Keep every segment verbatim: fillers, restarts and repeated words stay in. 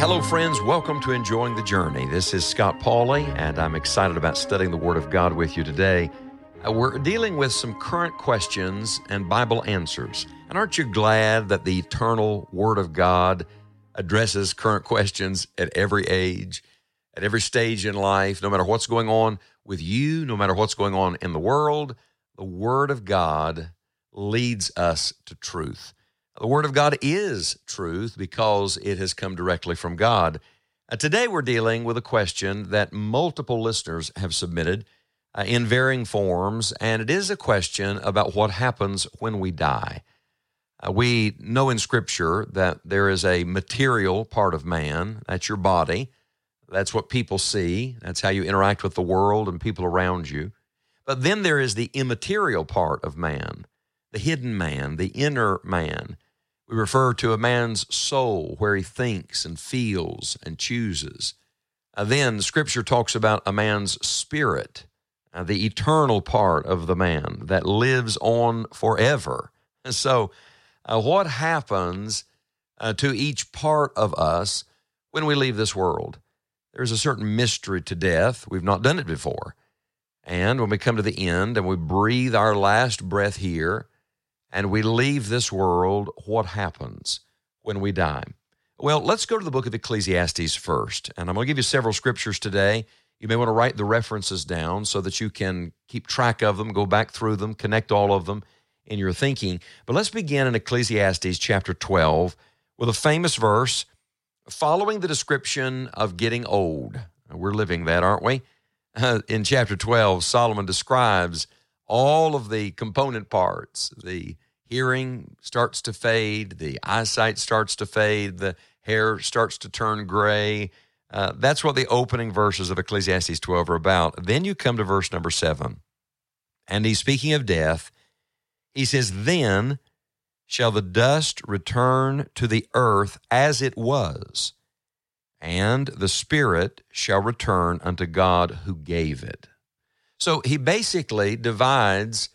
Hello, friends. Welcome to Enjoying the Journey. This is Scott Pauley, and I'm excited about studying the Word of God with you today. Uh, we're dealing with some current questions and Bible answers. And aren't you glad that the eternal Word of God addresses current questions at every age, at every stage in life, no matter what's going on with you, no matter what's going on in the world? The Word of God leads us to truth. The Word of God is truth because it has come directly from God. Uh, today we're dealing with a question that multiple listeners have submitted uh, in varying forms, and it is a question about what happens when we die. Uh, we know in Scripture that there is a material part of man, that's your body. That's what people see. That's how you interact with the world and people around you. But then there is the immaterial part of man, the hidden man, the inner man. We refer to a man's soul, where he thinks and feels and chooses. Uh, then Scripture talks about a man's spirit, uh, the eternal part of the man that lives on forever. And so uh, what happens uh, to each part of us when we leave this world? There's a certain mystery to death. We've not done it before. And when we come to the end and we breathe our last breath here, and we leave this world, what happens when we die? Well, let's go to the book of Ecclesiastes first. And I'm going to give you several scriptures today. You may want to write the references down so that you can keep track of them, go back through them, connect all of them in your thinking. But let's begin in Ecclesiastes chapter twelve with a famous verse following the description of getting old. We're living that, aren't we? Uh, in chapter twelve, Solomon describes all of the component parts. The hearing starts to fade, the eyesight starts to fade, the hair starts to turn gray. Uh, that's what the opening verses of Ecclesiastes twelve are about. Then you come to verse number seven, and he's speaking of death. He says, "Then shall the dust return to the earth as it was, and the spirit shall return unto God who gave it." So he basically divides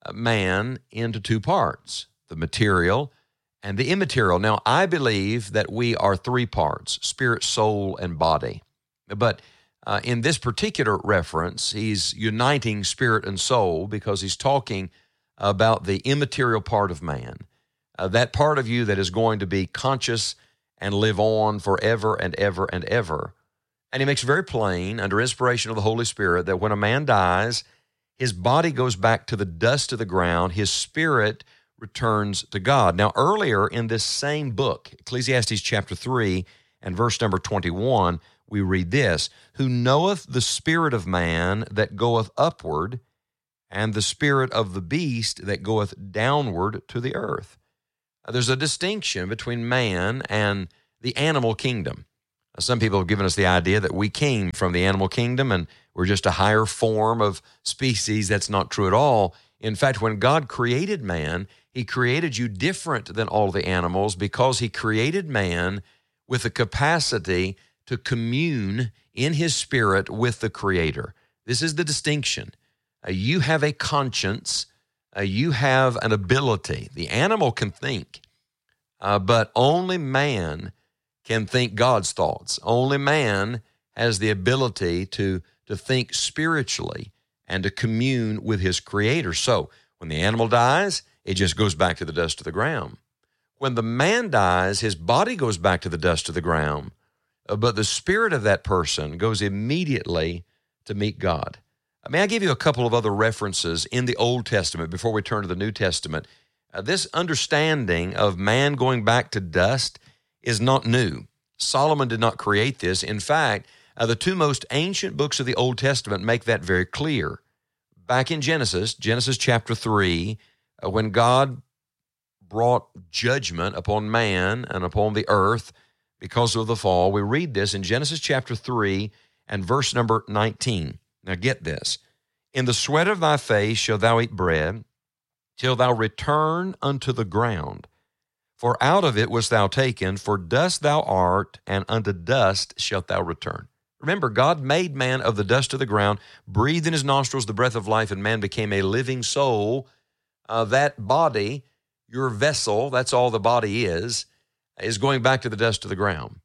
man into two parts, the material and the immaterial. Now, I believe that we are three parts, spirit, soul, and body. But uh, in this particular reference, he's uniting spirit and soul because he's talking about the immaterial part of man, uh, that part of you that is going to be conscious and live on forever and ever and ever. And he makes very plain, under inspiration of the Holy Spirit, that when a man dies, his body goes back to the dust of the ground, his spirit returns to God. Now, earlier in this same book, Ecclesiastes chapter three and verse number twenty-one, we read this, "Who knoweth the spirit of man that goeth upward, and the spirit of the beast that goeth downward to the earth." Now, there's a distinction between man and the animal kingdom. Some people have given us the idea that we came from the animal kingdom and we're just a higher form of species. That's not true at all. In fact, when God created man, he created you different than all the animals because he created man with the capacity to commune in his spirit with the Creator. This is the distinction. Uh, you have a conscience. Uh, you have an ability. The animal can think, uh, but only man can think God's thoughts. Only man has the ability to, to think spiritually and to commune with his Creator. So when the animal dies, it just goes back to the dust of the ground. When the man dies, his body goes back to the dust of the ground, but the spirit of that person goes immediately to meet God. May I give you a couple of other references in the Old Testament before we turn to the New Testament? Uh, this understanding of man going back to dust is not new. Solomon did not create this. In fact, uh, the two most ancient books of the Old Testament make that very clear. Back in Genesis, Genesis chapter three, uh, when God brought judgment upon man and upon the earth because of the fall, we read this in Genesis chapter three and verse number nineteen. Now get this. "In the sweat of thy face shalt thou eat bread, till thou return unto the ground. For out of it wast thou taken, for dust thou art, and unto dust shalt thou return." Remember, God made man of the dust of the ground, breathed in his nostrils the breath of life, and man became a living soul. Uh, that body, your vessel, that's all the body is, is going back to the dust of the ground.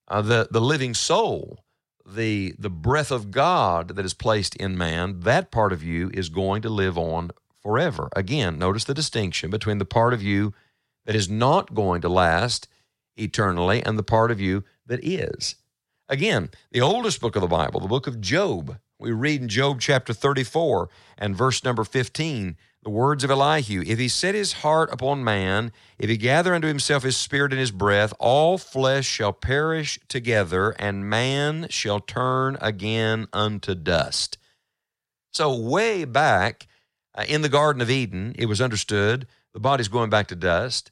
Uh, the, the living soul, the, the breath of God that is placed in man, that part of you is going to live on forever. Again, notice the distinction between the part of you that is not going to last eternally and the part of you that is. Again, the oldest book of the Bible, the book of Job, we read in Job chapter thirty-four and verse number fifteen, the words of Elihu, if he set his heart upon man, if he gather unto himself his spirit and his breath, all flesh shall perish together, and man shall turn again unto dust. So way back uh, in the Garden of Eden, it was understood the body's going back to dust.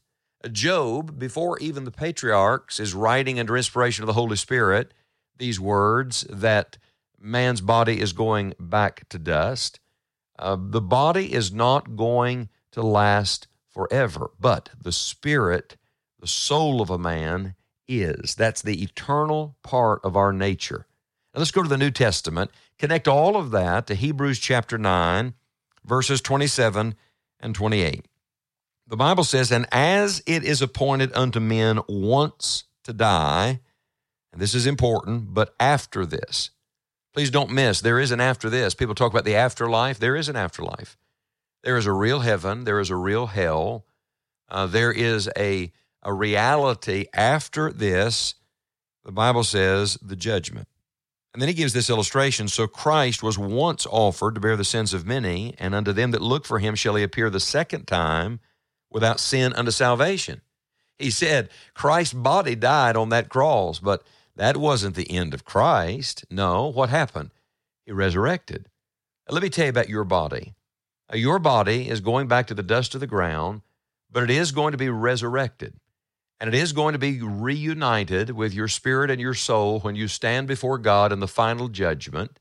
Job, before even the patriarchs, is writing under inspiration of the Holy Spirit these words that man's body is going back to dust. Uh, the body is not going to last forever, but the spirit, the soul of a man is. That's the eternal part of our nature. Now let's go to the New Testament, connect all of that to Hebrews chapter nine, verses twenty-seven and twenty-eight. The Bible says, and as it is appointed unto men once to die, and this is important, but after this. Please don't miss, there is an after this. People talk about the afterlife. There is an afterlife. There is a real heaven. There is a real hell. Uh, there is a, a reality after this. The Bible says the judgment. And then he gives this illustration. So Christ was once offered to bear the sins of many, and unto them that look for him shall he appear the second time without sin unto salvation. He said Christ's body died on that cross, but that wasn't the end of Christ. No, what happened? He resurrected. Let me tell you about your body. Your body is going back to the dust of the ground, but it is going to be resurrected. And it is going to be reunited with your spirit and your soul when you stand before God in the final judgment.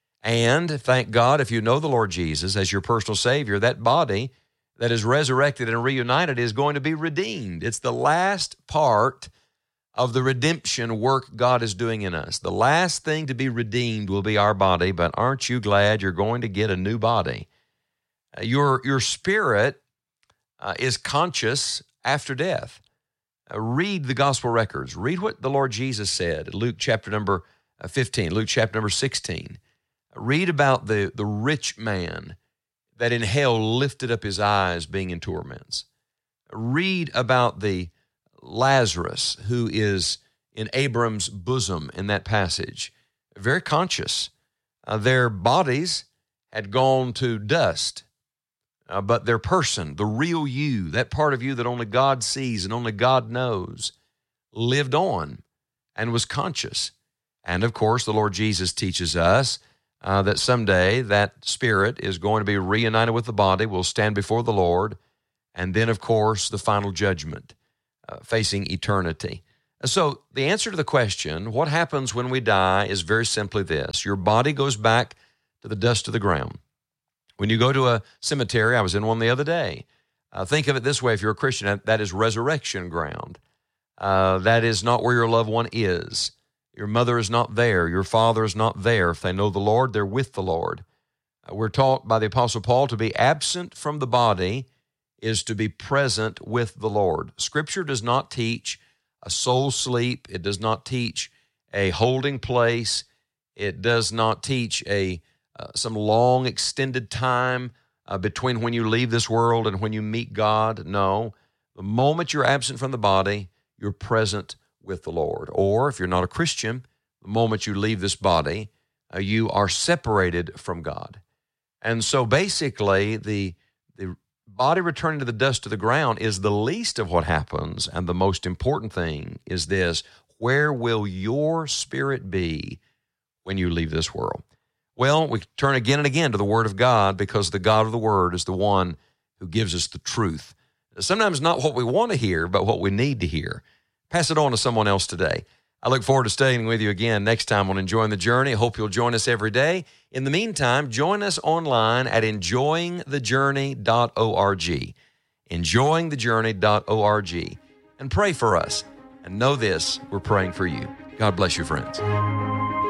And thank God, if you know the Lord Jesus as your personal Savior, that body that is resurrected and reunited is going to be redeemed. It's the last part of the redemption work God is doing in us. The last thing to be redeemed will be our body, but aren't you glad you're going to get a new body? Uh, your, your spirit uh, is conscious after death. Uh, read the gospel records. Read what the Lord Jesus said, Luke chapter number fifteen, Luke chapter number sixteen. Uh, read about the, the rich man that in hell lifted up his eyes being in torments. Uh, read about the Lazarus, who is in Abram's bosom in that passage, very conscious. Uh, their bodies had gone to dust, uh, but their person, the real you, that part of you that only God sees and only God knows, lived on and was conscious. And of course, the Lord Jesus teaches us uh, that someday that spirit is going to be reunited with the body, will stand before the Lord, and then, of course, the final judgment. Uh, facing eternity. So the answer to the question, what happens when we die, is very simply this. Your body goes back to the dust of the ground. When you go to a cemetery, I was in one the other day. Uh, think of it this way, if you're a Christian, that is resurrection ground. Uh, that is not where your loved one is. Your mother is not there. Your father is not there. If they know the Lord, they're with the Lord. Uh, we're taught by the Apostle Paul to be absent from the body is to be present with the Lord. Scripture does not teach a soul sleep. It does not teach a holding place. It does not teach a uh, some long extended time uh, between when you leave this world and when you meet God. No, the moment you're absent from the body, you're present with the Lord. Or if you're not a Christian, the moment you leave this body, uh, you are separated from God. And so basically the the body returning to the dust of the ground is the least of what happens, and the most important thing is this: where will your spirit be when you leave this world? Well, we turn again and again to the Word of God, because the God of the Word is the one who gives us the truth. Sometimes not what we want to hear, but what we need to hear. Pass it on to someone else today. I look forward to staying with you again next time on Enjoying the Journey. I hope you'll join us every day. In the meantime, join us online at enjoying the journey dot org. enjoying the journey dot org. And pray for us. And know this, we're praying for you. God bless you, friends.